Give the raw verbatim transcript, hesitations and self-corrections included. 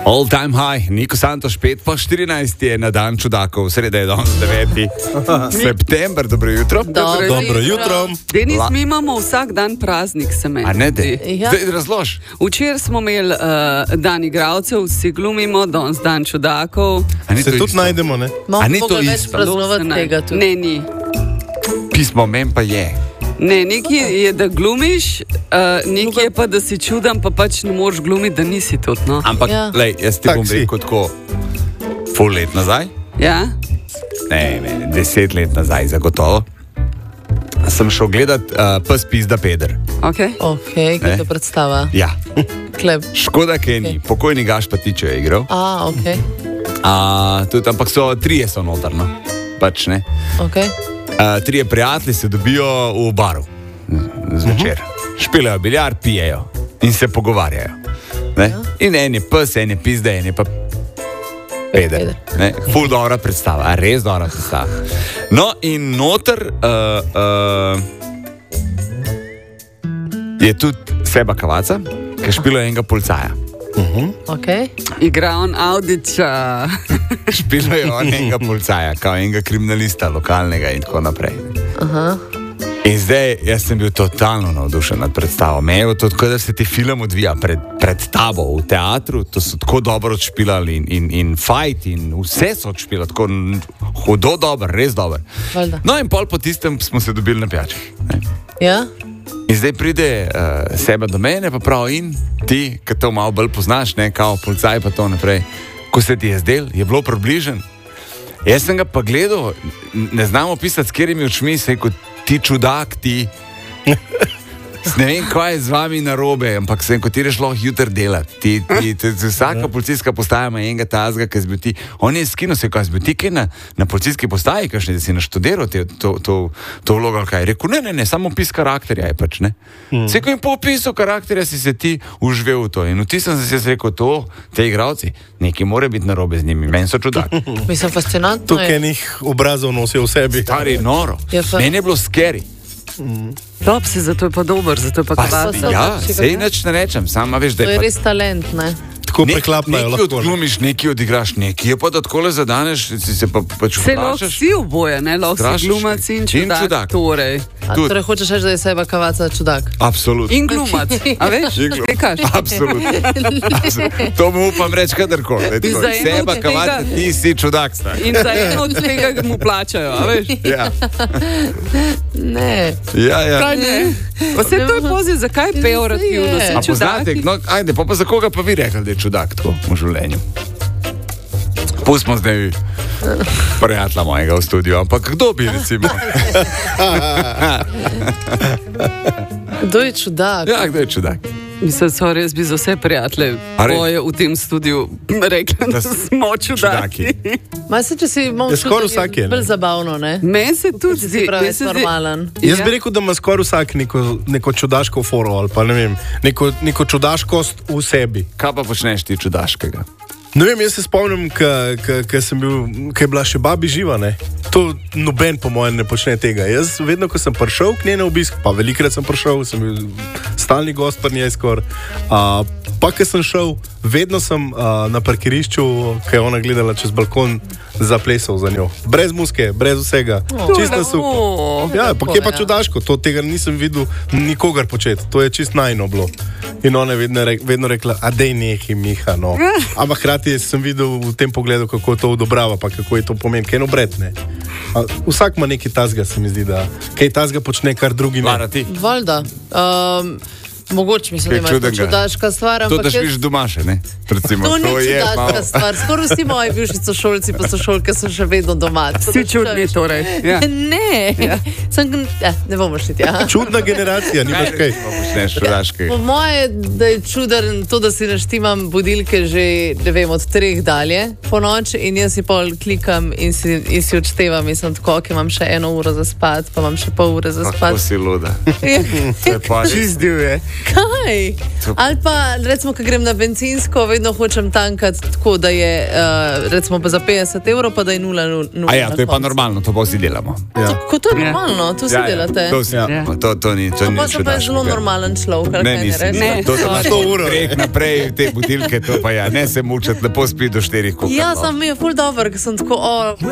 All time high, Niko Santoš, pet po štirinajst je na dan čudakov, sreda je danes deveti september, dobro jutro. Dobro, dobro jutro. Denis, mi imamo vsak dan praznik, se meni. A ne, de? Ja. Zdaj razlož. Včeraj smo imeli uh, dan igralcev, vsi glumimo, danes dan čudakov. Se tudi isto? Najdemo, ne? A ni to več isto? praznovati tega tudi. Ne, ni. Pismo men pa je. Ne, nekaj je, da glumiš, uh, nekaj je pa, da si čudan, pa pač ne moreš glumiti, da nisi tudi, no. Ampak, Ja. lej, jaz ti Tak bom si. rekel tako, pol let nazaj, Ja? ne, ne, deset let nazaj, zagotovo, sem šel gledat uh, Pes pizda Peder. Ok. Ok, Ne. kaj to predstava? Ja, Kleb. škoda, kaj ni. Pokojni Gaš Patičo je igral. A, ok, A, tudi, ampak so trije so noter, no. Pač ne. ok. Uh, trije prijatelji se dobijo v baru zvečer. Uh-huh. Špilajo biljar, pijejo in se pogovarjajo. Ne? In en je pes, en je pizda, en je pa Peder. Ne? Ful dobra predstava, a res dobra predstava. No in noter uh, uh, je tudi Seba Kavaca, ki špilajo enega policaja. Ok. Igra on Audiča. Špilajo enega policaja, kao enega kriminalista lokalnega in tako naprej. Aha. In zdaj, jaz sem bil totalno navdušen nad predstavo. Me je to tako, da se ti film odvija pred, pred tabo v teatru, to so tako dobro odšpilali in, in, in fight in vse so odšpilali, tako hudo dober, res dober. Valjda. No in pol po tistem smo se dobili na pijači. Ne? Ja? In zdaj pride uh, Seba do mene, pa prav in ti, ki to malo bolj poznaš, ne, kao policaj pa to naprej, ko se ti je zdel, je bilo približen. Jaz sem ga pa gledal, ne znam opisati, s katerimi očmi, se kot ti čudak, ti. Ne vem, kaj je z vami narobe, ampak sem kot ti reš lahko jutr delati. Ti, ti, ti, ti, vsaka policijska postaja ima enega tazga, ki zbil ti. On je skino se, kaj zbil ti, kaj na, na policijski postaji, kakšne, da si naštudiral te, to, to, to vlogo, ali kaj. Rekel, ne, ne, ne, samo opis karakterja je pač, ne. Hmm. Se, ko jim po opisu karakterja si se ti užvel v to. In v tistem sem se rekel, to, te igravci, nekaj mora biti narobe z njimi, meni so čudak. Mislim, fascinantno Tukaj je. enih obrazov nosijo v sebi. Stari noro. Je pa- Meni je bilo scary. Dob si, zato je pa dober, zato je pa Pa, kvazi. so- ja, so- sej nič ne rečem, sama veš, da To je je pa res talent, ne? Tako Nek- preklapajo nekaj lahko. ne. odglumiš, nekaj odigraš, nekaj je pa da takole zadaneš, si se pa pač Se lahko vprašaš. vsi oboje, ne? Lahko Vprašaš, si glumac in in čudak. čudak. Torej. A Tudi. torej hočeš reči, da je Seba Kavaca čudak? Absolutno. In glumac, a veš? In glumac. Kaj kaš? Absolutno. Absolutno. To mu upam reči kadarkoli. da je tako, za eno Seba od Kavaca, tega- ti si čudak, star. In za eno od tega mu plačajo, a veš? Ja, Ne. ja, ja. Kaj ne? Pa se to je poziv, zakaj pejorativno, je. si A poznate, čudaki? no, ajde, pa, pa za koga pa vi rekli, da je čudak tako v življenju? Pustimo zdaj prijatelja mojega v studiu, ampak kdo bi recimo? Kdo je čudak? Ja, kdo je čudak? Mislim, sorry, jaz bi za vse prijatelje A res? boje v tem studiu rekla, da Da s- smo čudaki. čudaki. Ma se, če si malo Ja, skoraj čudak, vsak je, ne? bolj zabavno, ne? Meni se tudi Če zdi, si pravi meni se zdi- normalen. Jaz Ja. bi rekel, da ima skoraj vsak neko, neko čudaško foro ali pa ne vem, neko, neko čudaškost v sebi. Kaj pa počneš ti čudaškega? Ne vem, jaz se spomnim, ko sem bil, ko je bila še babi živa, ne? To noben po mojem ne počne tega. Jaz vedno, ko sem prišel k njej na obisk, pa velikrat sem prišel, sem bil stalni gost pri njej skoraj. Uh, pa, ko sem šel, vedno sem uh, na parkirišču, ko je ona gledala čez balkon, zaplesal za njo. Brez muske, brez vsega. Oh. Čist na suho. O, Ja, pa je pa ja. čudaško, to tega nisem videl nikogar početi, to je čist najno bilo. In ona je vedno, re, vedno rekla, a dej nehi, Miha. No. Ampak hkrati sem videl v tem pogledu, kako to odobrava, pa kako je to pomeni, kaj je obretne. Vsak ima neki tazga, se mi zdi, da kaj tazga počne, kar drugi ne. Lara ti? Valjda. Um, mogoče mislim, Kaj da ima to čudnega. čudaška stvar, To, ampak da jaz- šliš doma še, ne? Recimo, To ni je čudaška malo- stvar. Skoraj vsi moji bivši sošolci pa sošolke so še vedno doma. Tako si da čudni veš. torej. Ja. Ne, ja. Sem, ja, ne bomo šli tja. Čudna generacija, nimaš kaj. recimo počneš čudaškega? Po moje, da je čuden to, da si naštimam budilke že ne vem, od treh dalje po noč in jaz si pol klikam in si, in si odštevam in sem tako, ki imam še eno uro za spat, pa imam še pol ure za Kako spat. si luda. Ja. To je pa res. Čizdil je. Kaj? Ali pa, recimo, ko grem na bencinsko, vedno hočem tankati tako, da je, uh, recimo, pa za petdeset evrov, pa da je nula nula. A ja, to je pa normalno, to pa vsi delamo. Ja. Tako, to je normalno, to si Ja, ja, delate. To, si, Ja. to, to ni, to ni Pa sem pa zelo normalen človek, ali Ne, kaj ne nisem. rečem. Ne. To se Sorry. sto ur. Prek naprej te budilke, to pa ja, ne se mučati, lepo spi do štirih. kolikor Ja, no. sem mi je ful dobro, ker sem tako, o,